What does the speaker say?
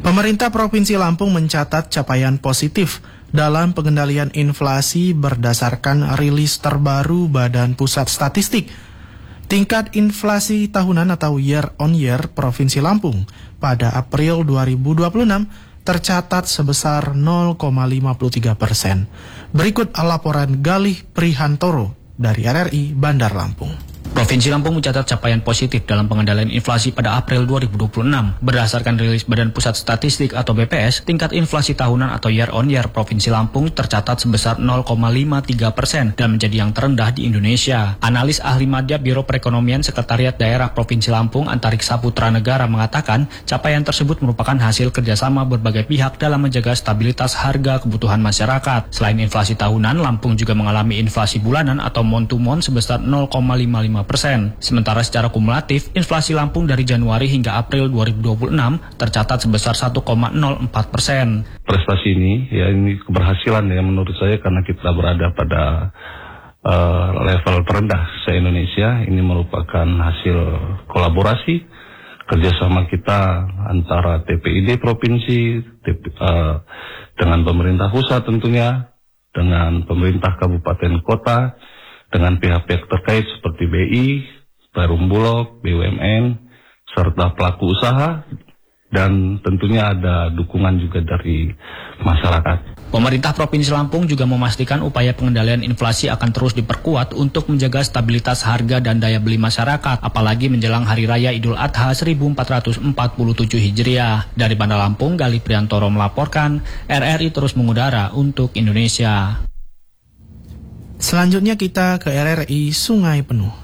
Pemerintah Provinsi Lampung mencatat capaian positif dalam pengendalian inflasi berdasarkan rilis terbaru Badan Pusat Statistik. Tingkat inflasi tahunan atau year on year Provinsi Lampung pada April 2026 tercatat sebesar 0,53%. Berikut laporan Galih Prihantoro dari RRI Bandar Lampung. Provinsi Lampung mencatat capaian positif dalam pengendalian inflasi pada April 2026. Berdasarkan rilis Badan Pusat Statistik atau BPS, tingkat inflasi tahunan atau year on year Provinsi Lampung tercatat sebesar 0,53% dan menjadi yang terendah di Indonesia. Analis ahli madya Biro Perekonomian Sekretariat Daerah Provinsi Lampung Antariksa Putra Negara mengatakan capaian tersebut merupakan hasil kerjasama berbagai pihak dalam menjaga stabilitas harga kebutuhan masyarakat. Selain inflasi tahunan, Lampung juga mengalami inflasi bulanan atau month to month sebesar 0,55%. Sementara secara kumulatif, inflasi Lampung dari Januari hingga April 2026 tercatat sebesar 1,04%. Prestasi ini, ini keberhasilan menurut saya karena kita berada pada level terendah se-Indonesia. Ini merupakan hasil kolaborasi kerjasama kita antara TPID Provinsi, dengan pemerintah pusat tentunya, dengan pemerintah kabupaten kota, dengan pihak-pihak terkait seperti BI, Perum Bulog, BUMN, serta pelaku usaha, dan tentunya ada dukungan juga dari masyarakat. Pemerintah Provinsi Lampung juga memastikan upaya pengendalian inflasi akan terus diperkuat untuk menjaga stabilitas harga dan daya beli masyarakat, apalagi menjelang Hari Raya Idul Adha 1447 Hijriah. Dari Bandar Lampung, Galih Prihantoro melaporkan, RRI terus mengudara untuk Indonesia. Selanjutnya kita ke RRI Sungai Penuh.